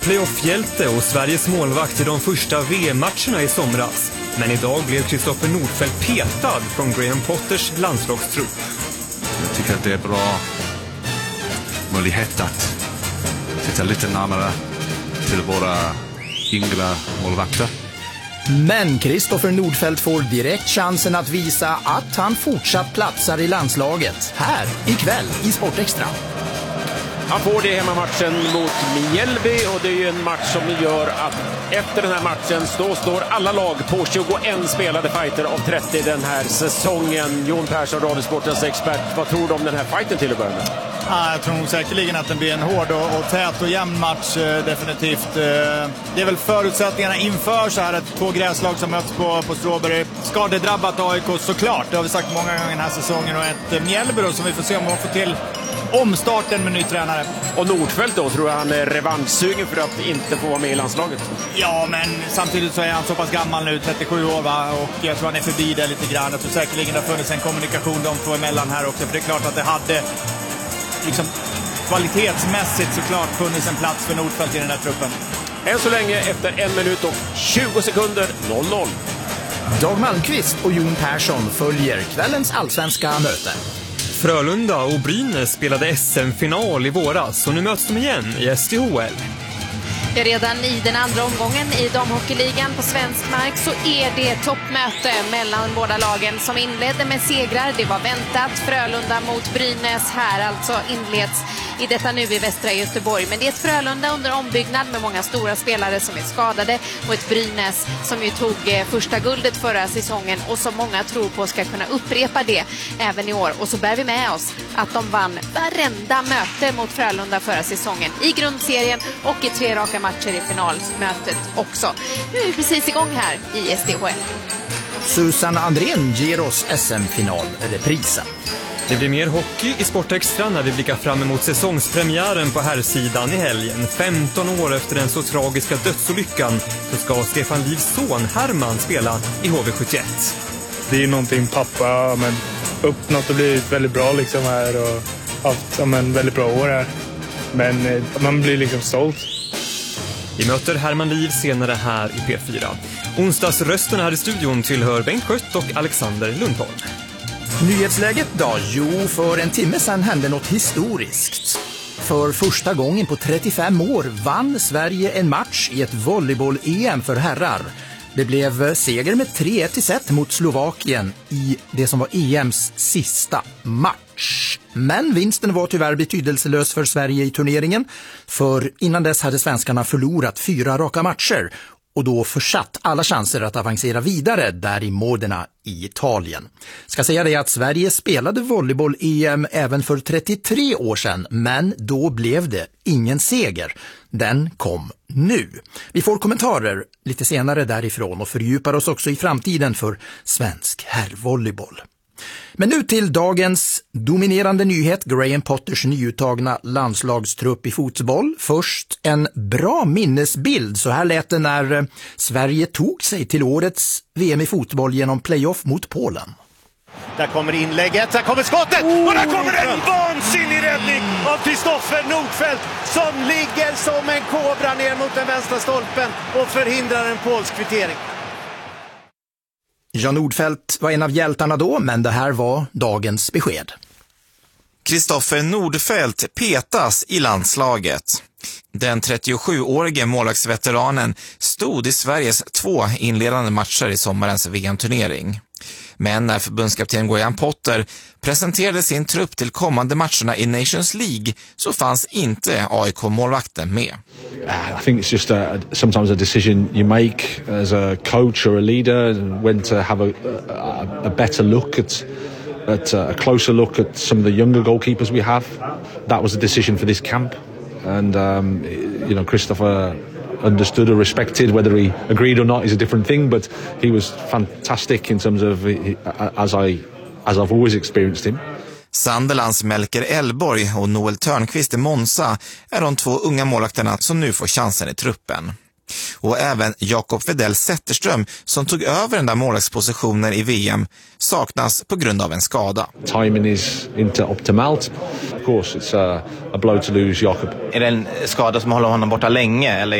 playoff-hjälte och Sveriges målvakt i de första VM-matcherna i somras. Men idag blev Kristoffer Nordfeldt petad från Graham Potters landslagstrupp. Jag tycker att det är bra möjlighet att titta lite närmare till våra yngre målvakter. Men Kristoffer Nordfeldt får direkt chansen att visa att han fortsatt platsar i landslaget här ikväll i Sportextra. Han får det hemmamatchen mot Mjällby och det är ju en match som gör att efter den här matchen står alla lag på 21 spelade fighter av 30 den här säsongen. Jon Persson, Radiosportens expert, vad tror du om den här fighten till att börja med? Jag tror nog säkerligen att den blir en hård och tät och jämn match, definitivt. Det är väl förutsättningarna inför så här att två gräslag som möts på Strawberry. Skadedrabbat AIK såklart, det har vi sagt många gånger den här säsongen. Och ett Mjällby då, som vi får se om man får till omstarten med ny tränare. Och Nordfeldt då, tror jag han är revanschsugen för att inte få vara med i landslaget? Ja, men samtidigt så är han så pass gammal nu, 37 år va? Och jag tror han är förbi det lite grann. Jag tror säkerligen det har funnits en kommunikation de två emellan här också. För det är klart att det hade liksom kvalitetsmässigt såklart funnits en plats för Nordfeldt i den här truppen. Än så länge efter 1 minut och 20 sekunder 0-0. Dag Malmqvist och Jon Persson följer kvällens allsvenska möte. Frölunda och Brynäs spelade SM-final i våras och nu möts de igen i SDHL. Redan i den andra omgången i damhockeyligan på svensk mark så är det toppmöte mellan båda lagen som inledde med segrar. Det var väntat. Frölunda mot Brynäs här alltså inleds i detta nu i västra Göteborg. Men det är ett Frölunda under ombyggnad med många stora spelare som är skadade och ett Brynäs som ju tog första guldet förra säsongen och som många tror på ska kunna upprepa det även i år. Och så bär vi med oss att de vann varenda möte mot Frölunda förra säsongen i grundserien och i 3 raka matcher i finalmötet också. Nu är vi precis igång här i SDHL. Susanne Andrén ger oss SM-finalreprisen. Det blir mer hockey i Sportextra när vi blickar fram emot säsongspremiären på herrsidan i helgen. 15 år efter den så tragiska dödsolyckan så ska Stefan Livs son Herman spela i HV71. Det är någonting pappa uppnått och blivit väldigt bra liksom här och haft en väldigt bra år här. Men man blir liksom stolt. Vi möter Herman Liv senare här i P4. Onsdagsrösten här i studion tillhör Bengt Skött och Alexander Lundholm. Nyhetsläget då? Jo, för en timme sedan hände något historiskt. För första gången på 35 år vann Sverige en match i ett volleyboll-EM för herrar. Det blev seger med 3-1 i set mot Slovakien i det som var EMs sista match. Men vinsten var tyvärr betydelselös för Sverige i turneringen. För innan dess hade svenskarna förlorat 4 raka matcher och då försatt alla chanser att avancera vidare där i Modena i Italien. Ska säga det att Sverige spelade volleyboll-EM även för 33 år sedan, men då blev det ingen seger. Den kom nu. Vi får kommentarer lite senare därifrån och fördjupar oss också i framtiden för svensk herrvolleyboll. Men nu till dagens dominerande nyhet, Graham Potters nyuttagna landslagstrupp i fotboll. Först en bra minnesbild, så här lät det när Sverige tog sig till årets VM i fotboll genom playoff mot Polen. Där kommer inlägget, där kommer skottet och där kommer en vansinnig räddning av Kristoffer Nordfeldt som ligger som en kobra ner mot den vänstra stolpen och förhindrar en polsk kvittering. Jan Nordfeldt var en av hjältarna då, men det här var dagens besked. Kristoffer Nordfeldt petas i landslaget. Den 37-årige målvaktsveteranen stod i Sveriges 2 inledande matcher i sommarens VM-turnering. Men när förbundskapten Graham Potter presenterade sin trupp till kommande matcherna i Nations League så fanns inte AIK-målvakten med. I think it's just sometimes a decision you make as a coach or a leader when to have a better look at a closer look at some of the younger goalkeepers we have. That was a decision for this camp, and Christopher understood or respected. Whether he agreed or not is a different thing, but he was fantastic in terms of as I've always experienced him. Sunderlands Melker Elborg och Noel Törnqvist i Monza är de 2 unga målvakterna som nu får chansen i truppen. Och även Jakob Wedell Zetterström som tog över den där målvaktspositionen i VM saknas på grund av en skada. Timing is inte optimalt. Of course it's a blow to lose Jakob. Är det en skada som håller honom borta länge eller